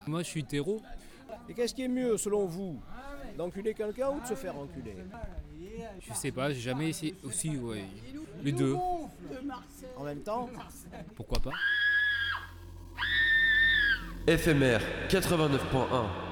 Moi, je suis hétéro. Et qu'est-ce qui est mieux selon vous, d'enculer quelqu'un ou de se faire enculer? Je sais pas, j'ai jamais essayé. Aussi, ouais. Les deux. En même temps? Pourquoi pas? FMR 89.1